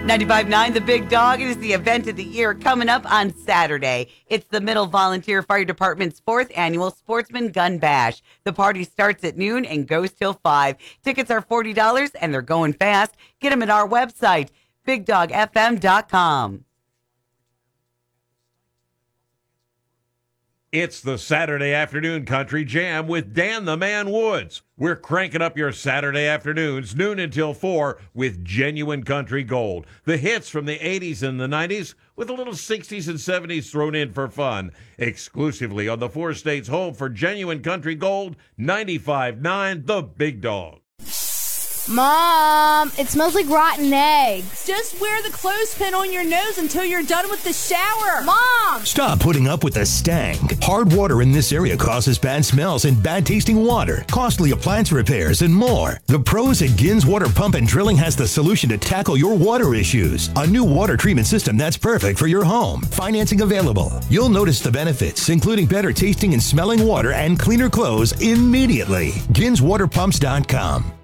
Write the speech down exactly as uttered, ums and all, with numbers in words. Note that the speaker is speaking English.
ninety-five point nine The Big Dog. It is the event of the year coming up on Saturday. It's the Middle Volunteer Fire Department's fourth annual Sportsman Gun Bash. The party starts at noon and goes till five. Tickets are forty dollars and they're going fast. Get them at our website, big dog f m dot com. It's the Saturday Afternoon Country Jam with Dan the Man Woods. We're cranking up your Saturday afternoons, noon until four, with genuine country gold. The hits from the eighties and the nineties, with a little sixties and seventies thrown in for fun. Exclusively on the four states home for genuine country gold, ninety-five point nine The Big Dog. Mom, it smells like rotten eggs. Just wear the clothespin on your nose until you're done with the shower. Mom! Stop putting up with the stank. Hard water in this area causes bad smells and bad tasting water, costly appliance repairs, and more. The pros at Gins Water Pump and Drilling has the solution to tackle your water issues. A new water treatment system that's perfect for your home. Financing available. You'll notice the benefits, including better tasting and smelling water and cleaner clothes immediately. Gins Water Pumps dot com.